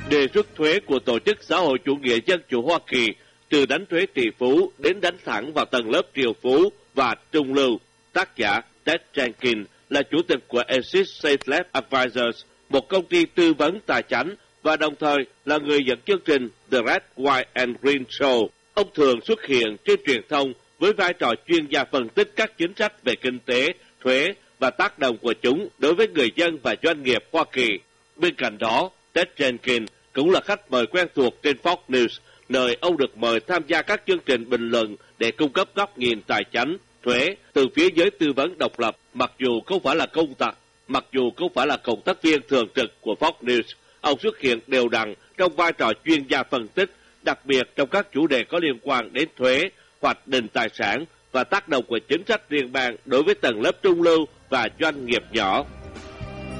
đề xuất thuế của Tổ chức Xã hội Chủ nghĩa Dân chủ Hoa Kỳ, từ đánh thuế tỷ phú đến đánh thẳng vào tầng lớp triệu phú và trung lưu. Tác giả Ted Jenkins là chủ tịch của Exit Safelab Advisors, một công ty tư vấn tài chính và đồng thời là người dẫn chương trình The Red, White and Green Show. Ông thường xuất hiện trên truyền thông với vai trò chuyên gia phân tích các chính sách về kinh tế, thuế và tác động của chúng đối với người dân và doanh nghiệp Hoa Kỳ. Bên cạnh đó, Ted Jenkins cũng là khách mời quen thuộc trên Fox News, nơi ông được mời tham gia các chương trình bình luận để cung cấp góc nhìn tài chính, thuế từ phía giới tư vấn độc lập, mặc dù không phải là cộng tác viên thường trực của Fox News. Ông xuất hiện đều đặn trong vai trò chuyên gia phân tích, đặc biệt trong các chủ đề có liên quan đến thuế, hoạch định tài sản và tác động của chính sách liên bang đối với tầng lớp trung lưu và doanh nghiệp nhỏ.